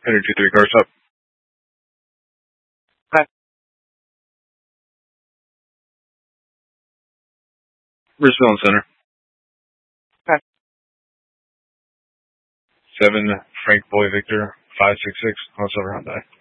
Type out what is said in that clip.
Henry 23, cars up. Okay. Brisbane Center. Okay. 7 Frank Boy Victor 566 on Silver Hyundai.